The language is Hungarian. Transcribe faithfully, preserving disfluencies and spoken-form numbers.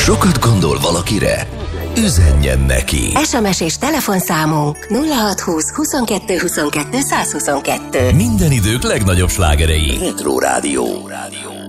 Sokat gondol valakire? Üzenjen neki! es em es és telefonszámunk nulla hatszázhúsz huszonkettő huszonkettő százhuszonkettő. Minden idők legnagyobb slágerei. Retro Rádió.